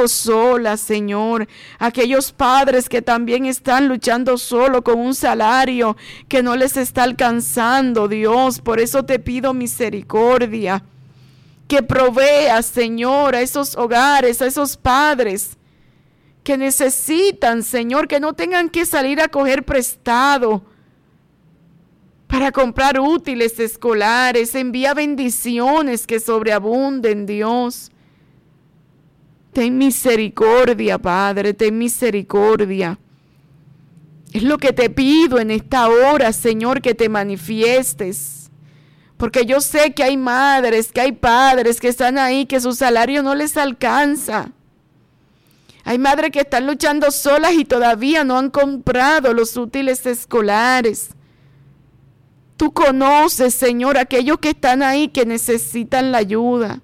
sola, Señor, aquellos padres que también están luchando solo con un salario que no les está alcanzando, Dios. Por eso te pido misericordia, que proveas, Señor, a esos hogares, a esos padres que necesitan, Señor, que no tengan que salir a coger prestado para comprar útiles escolares. Envía bendiciones que sobreabunden, Dios. Ten misericordia, Padre, ten misericordia. Es lo que te pido en esta hora, Señor, que te manifiestes. Porque yo sé que hay madres, que hay padres que están ahí, que su salario no les alcanza. Hay madres que están luchando solas y todavía no han comprado los útiles escolares. Tú conoces, Señor, aquellos que están ahí que necesitan la ayuda.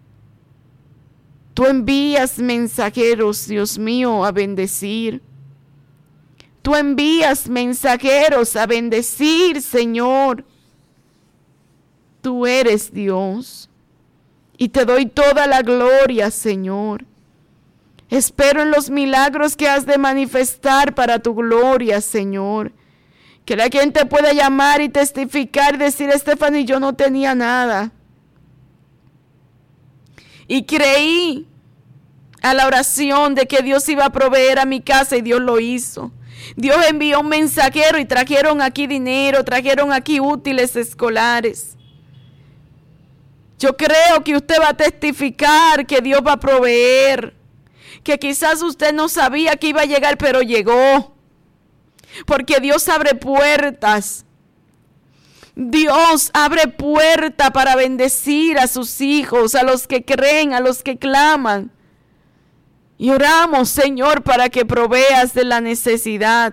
Tú envías mensajeros, Dios mío, a bendecir. Tú envías mensajeros a bendecir, Señor. Tú eres Dios. Y te doy toda la gloria, Señor. Espero en los milagros que has de manifestar para tu gloria, Señor. Que la gente pueda llamar y testificar, decir: Stephanie, yo no tenía nada. Y creí a la oración de que Dios iba a proveer a mi casa, y Dios lo hizo. Dios envió un mensajero y trajeron aquí dinero, trajeron aquí útiles escolares. Yo creo que usted va a testificar que Dios va a proveer. Que quizás usted no sabía que iba a llegar, pero llegó. Porque Dios abre puertas. Dios abre puerta para bendecir a sus hijos, a los que creen, a los que claman. Y oramos, Señor, para que proveas de la necesidad.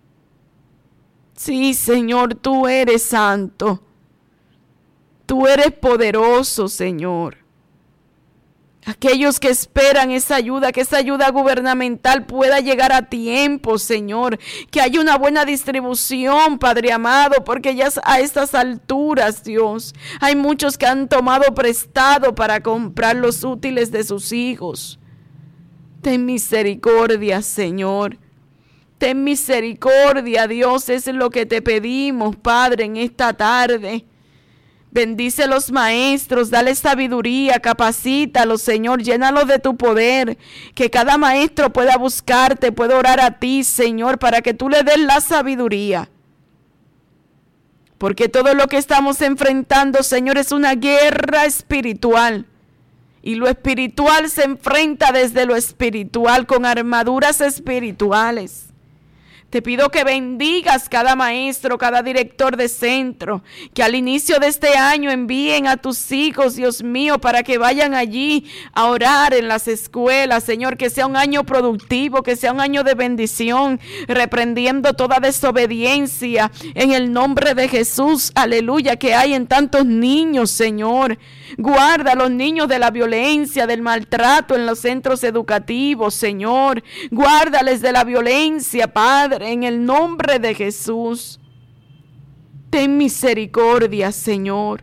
Sí, Señor, tú eres santo. Tú eres poderoso, Señor. Aquellos que esperan esa ayuda, que esa ayuda gubernamental pueda llegar a tiempo, Señor. Que haya una buena distribución, Padre amado, porque ya a estas alturas, Dios, hay muchos que han tomado prestado para comprar los útiles de sus hijos. Ten misericordia, Señor. Ten misericordia, Dios, es lo que te pedimos, Padre, en esta tarde. Bendice a los maestros, dale sabiduría, capacítalos, Señor, llénalos de tu poder, que cada maestro pueda buscarte, pueda orar a ti, Señor, para que tú le des la sabiduría. Porque todo lo que estamos enfrentando, Señor, es una guerra espiritual. Y lo espiritual se enfrenta desde lo espiritual, con armaduras espirituales. Te pido que bendigas cada maestro, cada director de centro, que al inicio de este año envíen a tus hijos, Dios mío, para que vayan allí a orar en las escuelas, Señor, que sea un año productivo, que sea un año de bendición, reprendiendo toda desobediencia en el nombre de Jesús, aleluya, que hay en tantos niños, Señor. Guarda a los niños de la violencia, del maltrato en los centros educativos, Señor. Guárdales de la violencia, Padre, en el nombre de Jesús. Ten misericordia, Señor.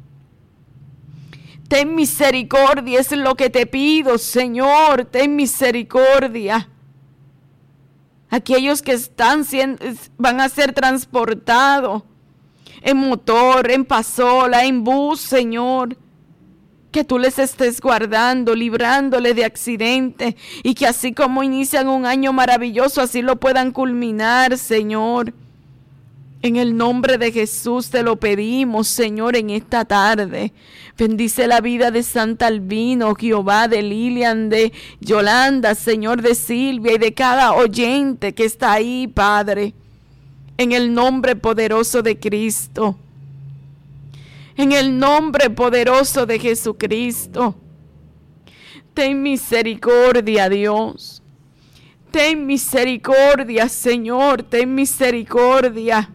Ten misericordia, es lo que te pido, Señor. Ten misericordia. Aquellos que van a ser transportados en motor, en pasola, en bus, Señor. Que tú les estés guardando, librándoles de accidentes, y que así como inician un año maravilloso, así lo puedan culminar, Señor. En el nombre de Jesús te lo pedimos, Señor, en esta tarde. Bendice la vida de Santa Albino, Jehová, de Lilian, de Yolanda, Señor, de Silvia y de cada oyente que está ahí, Padre. En el nombre poderoso de Cristo. En el nombre poderoso de Jesucristo. Ten misericordia, Dios. Ten misericordia, Señor. Ten misericordia.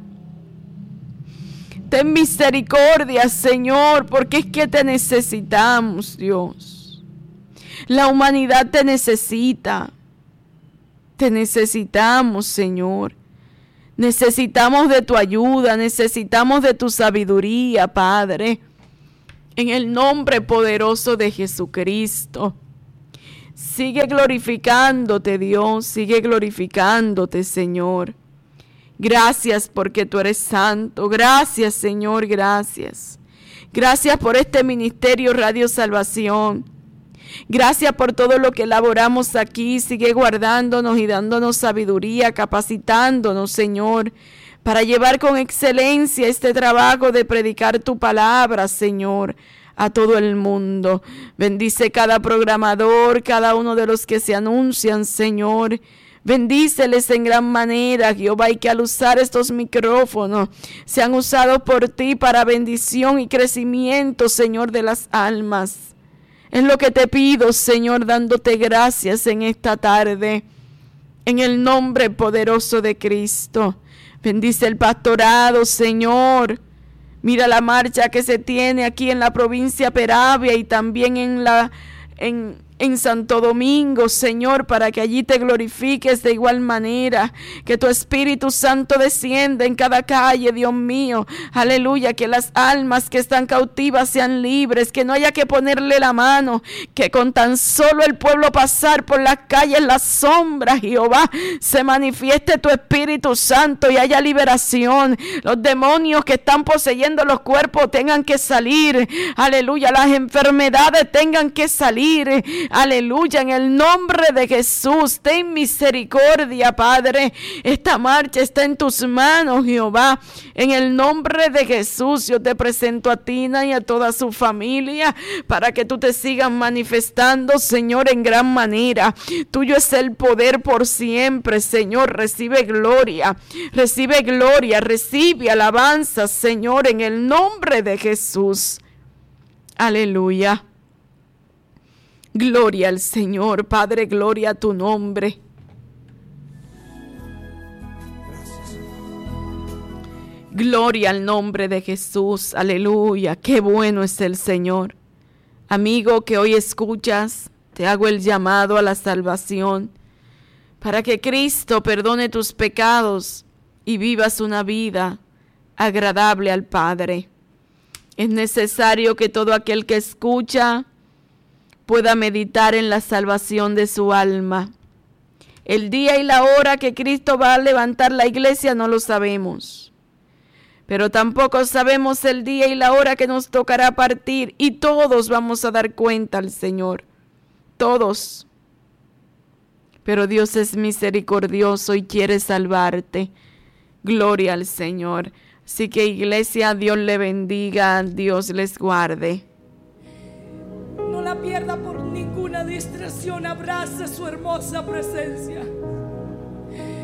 Ten misericordia, Señor, porque es que te necesitamos, Dios. La humanidad te necesita. Te necesitamos, Señor. Necesitamos de tu ayuda, necesitamos de tu sabiduría, Padre. En el nombre poderoso de Jesucristo. Sigue glorificándote, Dios, sigue glorificándote, Señor. Gracias porque tú eres santo. Gracias, Señor, gracias. Gracias por este ministerio Radio Salvación. Gracias por todo lo que elaboramos aquí. Sigue guardándonos y dándonos sabiduría, capacitándonos, Señor, para llevar con excelencia este trabajo de predicar tu palabra, Señor, a todo el mundo. Bendice cada programador, cada uno de los que se anuncian, Señor. Bendíceles en gran manera, Jehová, y que al usar estos micrófonos sean usados por ti para bendición y crecimiento, Señor, de las almas. Es lo que te pido, Señor, dándote gracias en esta tarde, en el nombre poderoso de Cristo. Bendice el pastorado, Señor. Mira la marcha que se tiene aquí en la provincia Peravia y también en Santo Domingo, Señor, para que allí te glorifiques de igual manera, que tu Espíritu Santo descienda en cada calle, Dios mío, aleluya, que las almas que están cautivas sean libres, que no haya que ponerle la mano, que con tan solo el pueblo pasar por las calles, las sombras, Jehová, se manifieste tu Espíritu Santo y haya liberación. Los demonios que están poseyendo los cuerpos tengan que salir, aleluya, las enfermedades tengan que salir. Aleluya, en el nombre de Jesús, ten misericordia, Padre. Esta marcha está en tus manos, Jehová. En el nombre de Jesús, yo te presento a Tina y a toda su familia para que tú te sigas manifestando, Señor, en gran manera. Tuyo es el poder por siempre, Señor. Recibe gloria, recibe alabanza, Señor, en el nombre de Jesús. Aleluya. Gloria al Señor, Padre, gloria a tu nombre. Gracias. Gloria al nombre de Jesús, aleluya, qué bueno es el Señor. Amigo que hoy escuchas, te hago el llamado a la salvación, para que Cristo perdone tus pecados y vivas una vida agradable al Padre. Es necesario que todo aquel que escucha pueda meditar en la salvación de su alma. El día y la hora que Cristo va a levantar la iglesia no lo sabemos, pero tampoco sabemos el día y la hora que nos tocará partir, y todos vamos a dar cuenta al Señor, todos. Pero Dios es misericordioso y quiere salvarte. Gloria al Señor. Así que, iglesia, Dios le bendiga, Dios les guarde. No la pierda por ninguna distracción, abrace su hermosa presencia.